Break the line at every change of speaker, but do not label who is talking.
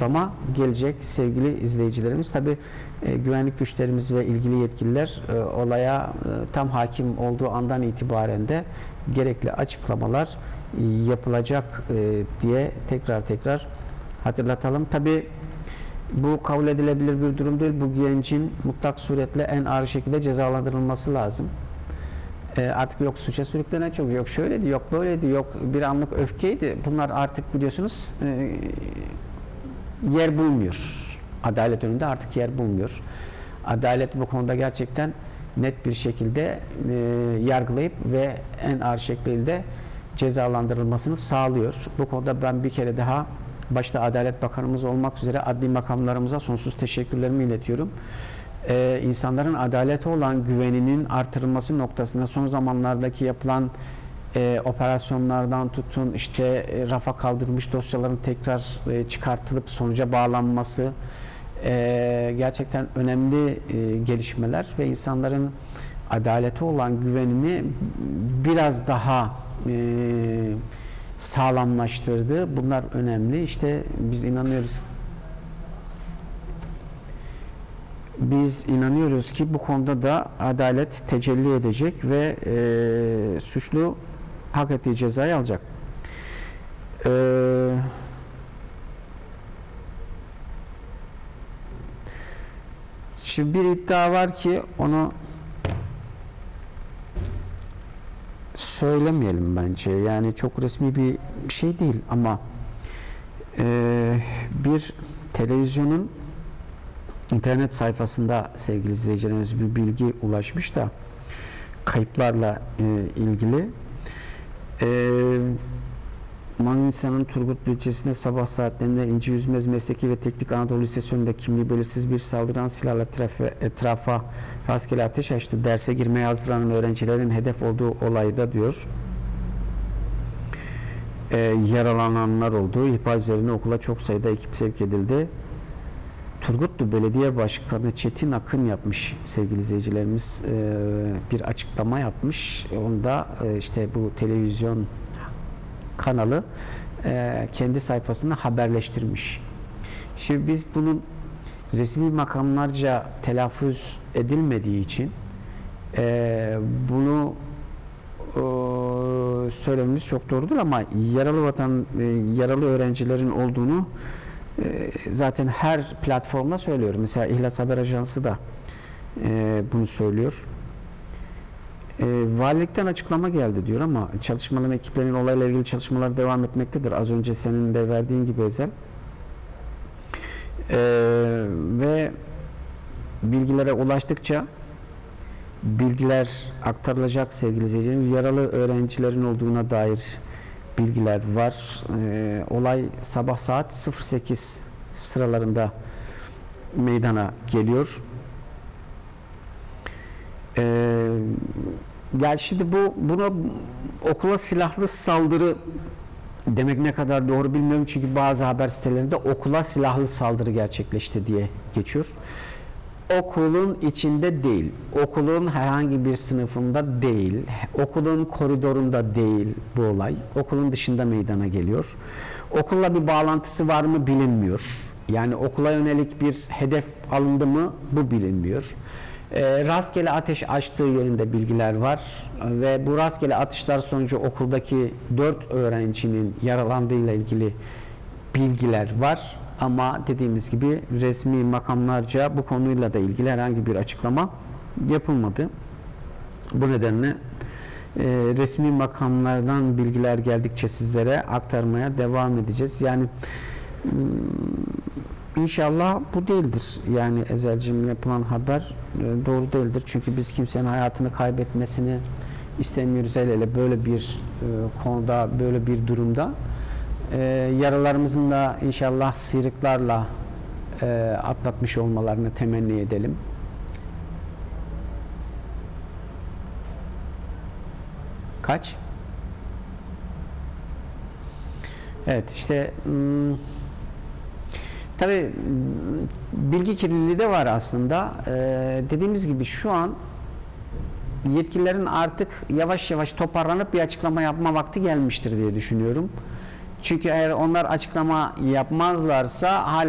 açıklama gelecek sevgili izleyicilerimiz. Tabii güvenlik güçlerimiz ve ilgili yetkililer olaya tam hakim olduğu andan itibaren de gerekli açıklamalar yapılacak diye tekrar hatırlatalım. Tabii bu kabul edilebilir bir durum değil. Bu gencin mutlak suretle en ağır şekilde cezalandırılması lazım. Artık yok suça sürüklenen çok, yok şöyleydi, yok böyleydi, yok bir anlık öfkeydi. Bunlar artık biliyorsunuz yer bulmuyor. Adalet önünde artık yer bulmuyor. Adalet bu konuda gerçekten net bir şekilde yargılayıp ve en ağır şekilde cezalandırılmasını sağlıyor. Bu konuda ben bir kere daha başta Adalet Bakanımız olmak üzere adli makamlarımıza sonsuz teşekkürlerimi iletiyorum. İnsanların adalete olan güveninin artırılması noktasında son zamanlardaki yapılan operasyonlardan tutun işte rafa kaldırılmış dosyaların tekrar çıkartılıp sonuca bağlanması gerçekten önemli gelişmeler ve insanların adalete olan güvenini biraz daha sağlamlaştırdı. Bunlar önemli. İşte biz inanıyoruz ki bu konuda da adalet tecelli edecek ve suçlu hak ettiği cezayı alacak. Şimdi bir iddia var ki onu söylemeyelim bence. Yani çok resmi bir şey değil ama bir televizyonun internet sayfasında sevgili izleyicilerimiz bir bilgi ulaşmış da kayıplarla ilgili Manisa'nın Turgut ilçesinde sabah saatlerinde İnci Yüzmez Mesleki ve Teknik Anadolu Lisesi önünde kimliği belirsiz bir saldıran silahla etrafa rastgele ateş açtı. Derse girmeye hazırlanan öğrencilerin hedef olduğu olayda diyor yaralananlar oldu. İhbar üzerine okula çok sayıda ekip sevk edildi. Turgutlu Belediye Başkanı Çetin Akın yapmış sevgili izleyicilerimiz bir açıklama yapmış. Onda işte bu televizyon kanalı kendi sayfasında haberleştirmiş. Şimdi biz bunun resmi makamlarca telaffuz edilmediği için bunu söylememiz çok doğrudur ama yaralı öğrencilerin olduğunu zaten her platformda söylüyorum. Mesela İhlas Haber Ajansı da bunu söylüyor. Valilikten açıklama geldi diyor ama çalışmaların ekiplerinin olayla ilgili çalışmalar devam etmektedir. Az önce senin de verdiğin gibi Ezel. Ve bilgilere ulaştıkça bilgiler aktarılacak sevgili izleyicilerim. Yaralı öğrencilerin olduğuna dair bilgiler var. Olay sabah saat 08 sıralarında meydana geliyor. Yani şimdi buna okula silahlı saldırı demek ne kadar doğru bilmiyorum çünkü bazı haber sitelerinde okula silahlı saldırı gerçekleşti diye geçiyor. Okulun içinde değil, okulun herhangi bir sınıfında değil, okulun koridorunda değil bu olay. Okulun dışında meydana geliyor. Okulla bir bağlantısı var mı bilinmiyor. Yani okula yönelik bir hedef alındı mı bu bilinmiyor. Rastgele ateş açtığı yönünde bilgiler var ve bu rastgele atışlar sonucu okuldaki 4 öğrencinin yaralandığıyla ilgili bilgiler var. Ama dediğimiz gibi resmi makamlarca bu konuyla da ilgili herhangi bir açıklama yapılmadı. Bu nedenle resmi makamlardan bilgiler geldikçe sizlere aktarmaya devam edeceğiz. Yani İnşallah bu değildir. Yani Ezel'cim yapılan haber doğru değildir. Çünkü biz kimsenin hayatını kaybetmesini istemiyoruz. Hele böyle bir konuda, böyle bir durumda. Yaralarımızın da inşallah sıyrıklarla atlatmış olmalarını temenni edelim. Kaç? Evet işte tabii bilgi kirliliği de var aslında. Dediğimiz gibi şu an yetkililerin artık yavaş yavaş toparlanıp bir açıklama yapma vakti gelmiştir diye düşünüyorum. Çünkü eğer onlar açıklama yapmazlarsa hala